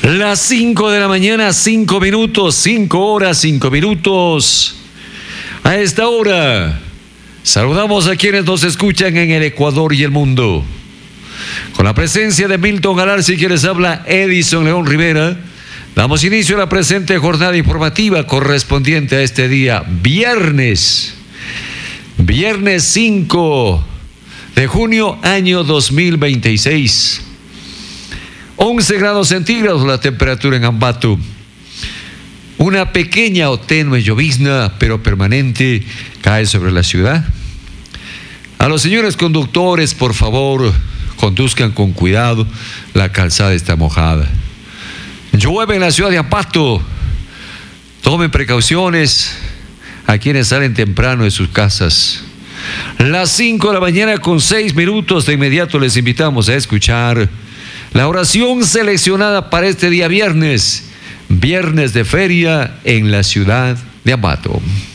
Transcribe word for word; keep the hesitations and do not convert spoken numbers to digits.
Las cinco de la mañana, cinco minutos, cinco horas, cinco minutos. A esta hora, saludamos a quienes nos escuchan en el Ecuador y el mundo. Con la presencia de Milton Galarza, quienes habla Edison León Rivera, damos inicio a la presente jornada informativa correspondiente a este día, viernes, viernes cinco de junio, año dos mil veintiséis. once grados centígrados la temperatura en Ambato. Una pequeña o tenue llovizna, pero permanente, cae sobre la ciudad. A los señores conductores, por favor, conduzcan con cuidado, la calzada está mojada. Llueve en la ciudad de Ambato, tomen precauciones a quienes salen temprano de sus casas. Las cinco de la mañana con seis minutos, de inmediato les invitamos a escuchar la oración seleccionada para este día viernes, viernes de feria en la ciudad de Ambato.